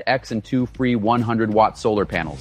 X and 2 free 100-watt solar panels.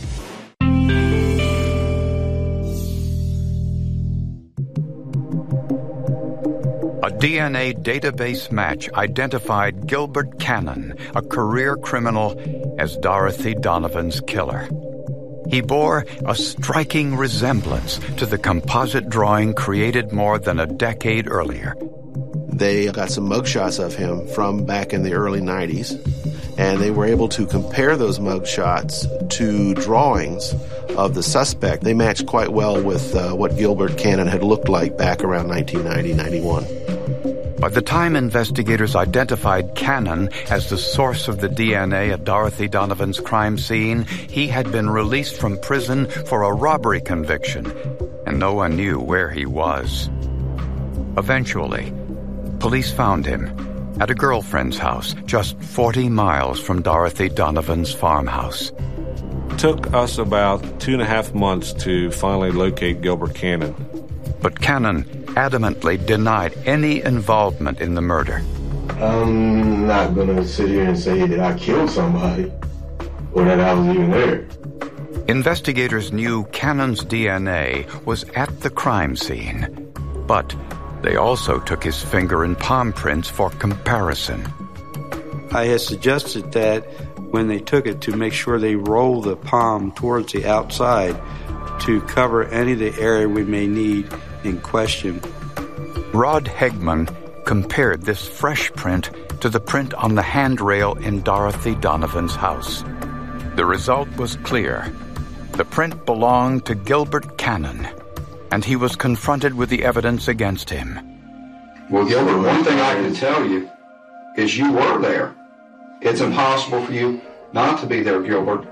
A DNA database match identified Gilbert Cannon, a career criminal, as Dorothy Donovan's killer. He bore a striking resemblance to the composite drawing created more than a decade earlier. They got some mugshots of him from back in the early 90s, and they were able to compare those mugshots to drawings of the suspect. They matched quite well with what Gilbert Cannon had looked like back around 1990-91. By the time investigators identified Cannon as the source of the DNA at Dorothy Donovan's crime scene, he had been released from prison for a robbery conviction, and no one knew where he was. Eventually, police found him at a girlfriend's house just 40 miles from Dorothy Donovan's farmhouse. It took us about 2.5 months to finally locate Gilbert Cannon. But Cannon adamantly denied any involvement in the murder. I'm not going to sit here and say that I killed somebody or that I was even there. Investigators knew Cannon's DNA was at the crime scene, but they also took his finger and palm prints for comparison. I had suggested that when they took it to make sure they roll the palm towards the outside to cover any of the area we may need in question. Rod Hegman compared this fresh print to the print on the handrail in Dorothy Donovan's house. The result was clear. The print belonged to Gilbert Cannon, and he was confronted with the evidence against him. Well, Gilbert, one thing I can tell you is you were there. It's impossible for you not to be there, Gilbert.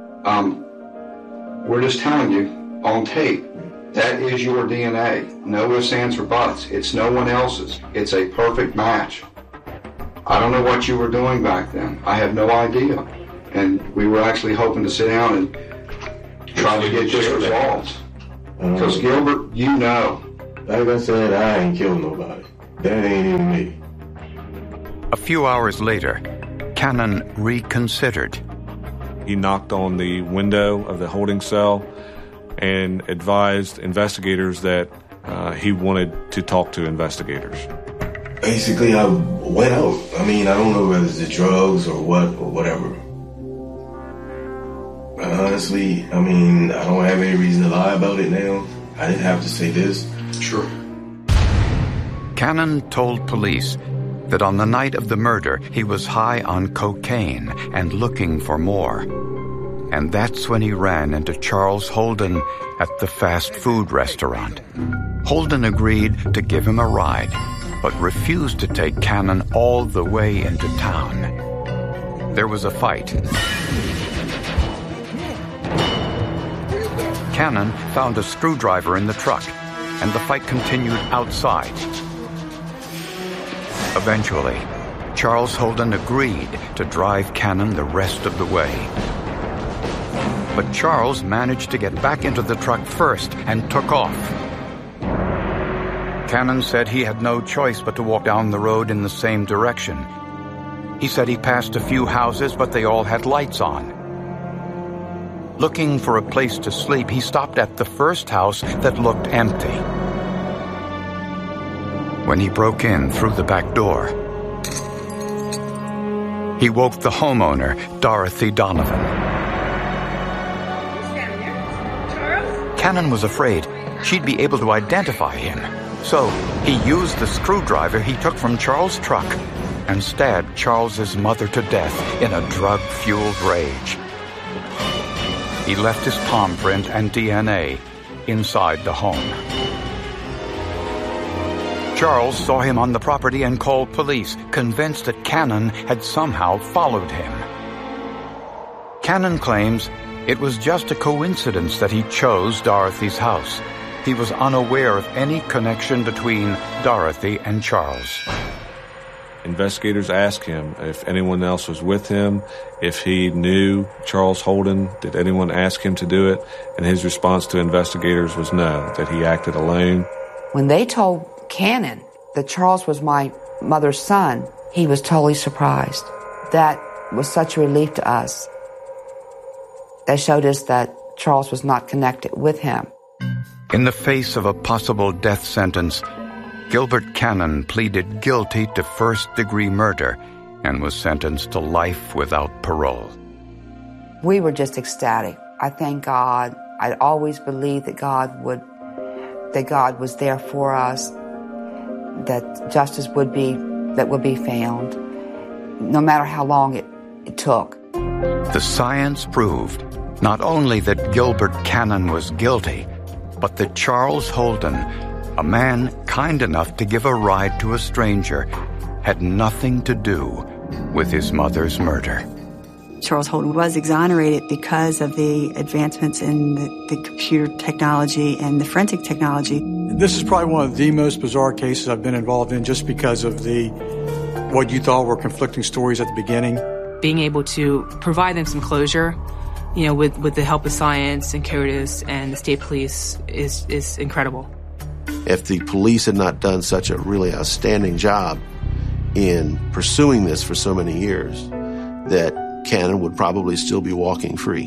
We're just telling you on tape. That is your DNA. No ifs, ands, or buts. It's no one else's. It's a perfect match. I don't know what you were doing back then. I have no idea. And we were actually hoping to sit down and try to get this resolved. Because Gilbert, you know. Like I said, I ain't killed nobody. That ain't even me. A few hours later, Cannon reconsidered. He knocked on the window of the holding cell and advised investigators that he wanted to talk to investigators. Basically, I went out. I mean, I don't know whether it's the drugs or what or whatever. But honestly, I mean, I don't have any reason to lie about it now. I didn't have to say this. Sure. Cannon told police that on the night of the murder, he was high on cocaine and looking for more. And that's when he ran into Charles Holden at the fast food restaurant. Holden agreed to give him a ride, but refused to take Cannon all the way into town. There was a fight. Cannon found a screwdriver in the truck, and the fight continued outside. Eventually, Charles Holden agreed to drive Cannon the rest of the way. But Charles managed to get back into the truck first and took off. Cannon said he had no choice but to walk down the road in the same direction. He said he passed a few houses, but they all had lights on. Looking for a place to sleep, he stopped at the first house that looked empty. When he broke in through the back door, he woke the homeowner, Dorothy Donovan. Cannon was afraid she'd be able to identify him, so he used the screwdriver he took from Charles' truck and stabbed Charles's mother to death in a drug-fueled rage. He left his palm print and DNA inside the home. Charles saw him on the property and called police, convinced that Cannon had somehow followed him. Cannon claims it was just a coincidence that he chose Dorothy's house. He was unaware of any connection between Dorothy and Charles. Investigators asked him if anyone else was with him, if he knew Charles Holden, did anyone ask him to do it, and his response to investigators was no, that he acted alone. When they told Cannon that Charles was my mother's son, he was totally surprised. That was such a relief to us. They showed us that Charles was not connected with him. In the face of a possible death sentence, Gilbert Cannon pleaded guilty to first-degree murder and was sentenced to life without parole. We were just ecstatic. I thank God. I always believed that God was there for us, that justice would be found, no matter how long it took. The science proved not only that Gilbert Cannon was guilty, but that Charles Holden, a man kind enough to give a ride to a stranger, had nothing to do with his mother's murder. Charles Holden was exonerated because of the advancements in the computer technology and the forensic technology. This is probably one of the most bizarre cases I've been involved in, just because of what you thought were conflicting stories at the beginning. Being able to provide them some closure, with the help of science and CODIS and the state police is incredible. If the police had not done such a really outstanding job in pursuing this for so many years, that Cannon would probably still be walking free.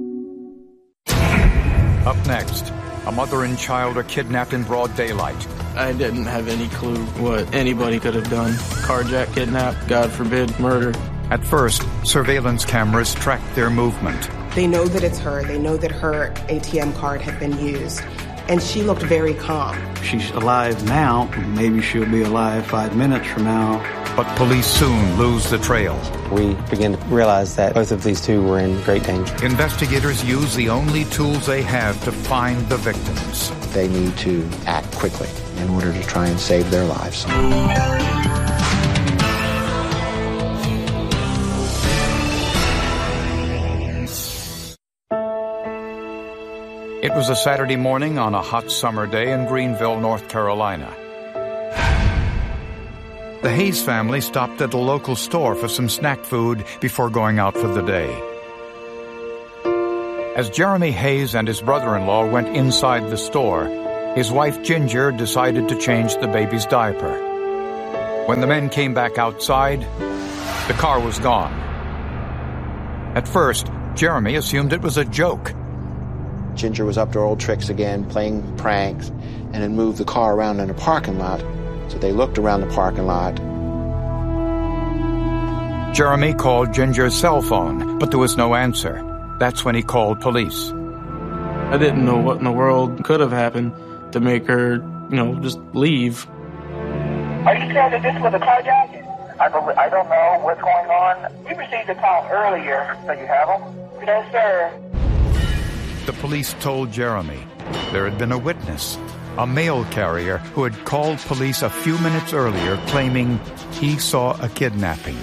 Up next, a mother and child are kidnapped in broad daylight. I didn't have any clue what anybody could have done. Carjack, kidnap, God forbid, murder. At first, surveillance cameras track their movement. They know that it's her. They know that her ATM card had been used. And she looked very calm. She's alive now. Maybe she'll be alive 5 minutes from now. But police soon lose the trail. We begin to realize that both of these two were in great danger. Investigators use the only tools they have to find the victims. They need to act quickly in order to try and save their lives. It was a Saturday morning on a hot summer day in Greenville, North Carolina. The Hayes family stopped at a local store for some snack food before going out for the day. As Jeremy Hayes and his brother-in-law went inside the store, his wife Ginger decided to change the baby's diaper. When the men came back outside, the car was gone. At first, Jeremy assumed it was a joke. Ginger was up to her old tricks again, playing pranks, and had moved the car around in a parking lot. So they looked around the parking lot. Jeremy called Ginger's cell phone, but there was no answer. That's when he called police. I didn't know what in the world could have happened to make her, just leave. Are you saying that this was a carjacking? I don't know what's going on. We received a call earlier. So you have them? Yes, sir. The police told Jeremy there had been a witness, a mail carrier who had called police a few minutes earlier claiming he saw a kidnapping.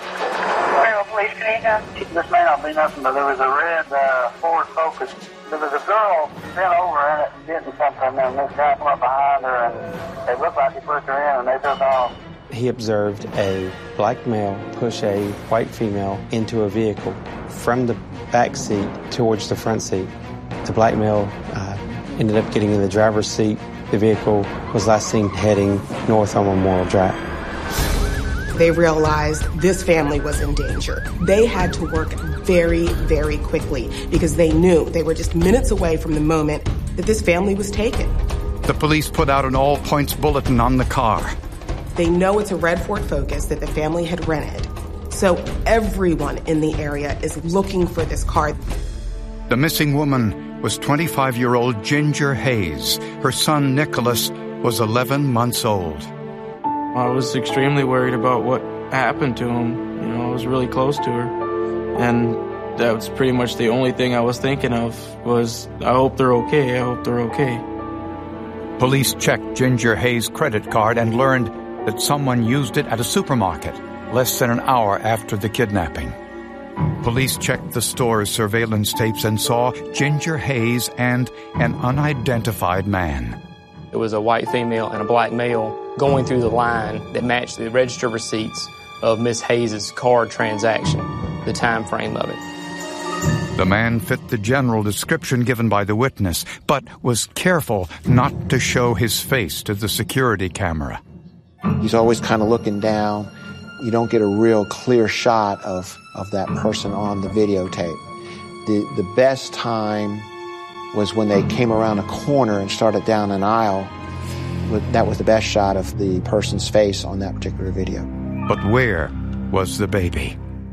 Police, this may not be nothing, but there was a red Ford Focus. There was a girl bent over in it, getting something, and this guy came up behind her, and they looked like he pushed her in, and they took off. He observed a black male push a white female into a vehicle from the back seat towards the front seat. The black male ended up getting in the driver's seat. The vehicle was last seen heading north on Memorial Drive. They realized this family was in danger. They had to work very, very quickly because they knew they were just minutes away from the moment that this family was taken. The police put out an all-points bulletin on the car. They know it's a red Ford Focus that the family had rented. So everyone in the area is looking for this car. The missing woman was 25-year-old Ginger Hayes. Her son, Nicholas, was 11 months old. I was extremely worried about what happened to him. I was really close to her. And that was pretty much the only thing I was thinking of was, I hope they're okay, I hope they're okay. Police checked Ginger Hayes' credit card and learned that someone used it at a supermarket less than an hour after the kidnapping. Police checked the store's surveillance tapes and saw Ginger Hayes and an unidentified man. It was a white female and a black male going through the line that matched the register receipts of Miss Hayes' card transaction, the time frame of it. The man fit the general description given by the witness, but was careful not to show his face to the security camera. He's always kind of looking down, You don't get a real clear shot of that person on the videotape. The best time was when they came around a corner and started down an aisle. That was the best shot of the person's face on that particular video. But where was the baby?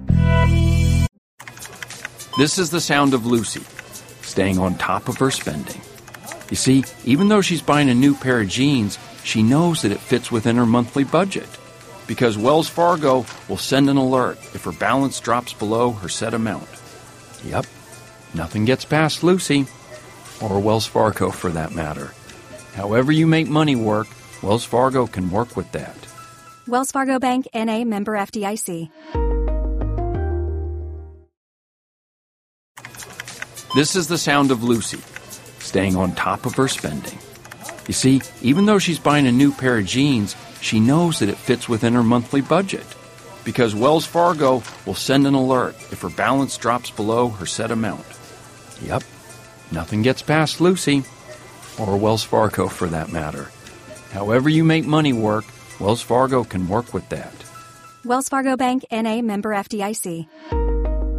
This is the sound of Lucy, staying on top of her spending. You see, even though she's buying a new pair of jeans, she knows that it fits within her monthly budget. Because Wells Fargo will send an alert if her balance drops below her set amount. Yep, nothing gets past Lucy, or Wells Fargo for that matter. However you make money work, Wells Fargo can work with that. Wells Fargo Bank, N.A., member FDIC. This is the sound of Lucy, staying on top of her spending. You see, even though she's buying a new pair of jeans, she knows that it fits within her monthly budget. Because Wells Fargo will send an alert if her balance drops below her set amount. Yep, nothing gets past Lucy, or Wells Fargo for that matter. However you make money work, Wells Fargo can work with that. Wells Fargo Bank, N.A., member FDIC.